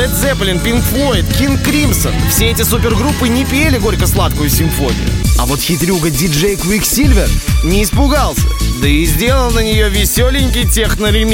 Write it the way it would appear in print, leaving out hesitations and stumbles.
Led Zeppelin, Pink Floyd, King Crimson. Все эти супергруппы не пели горько-сладкую симфонию. А вот хитрюга диджей Quicksilver не испугался, да и сделал на нее веселенький техно-ремикс.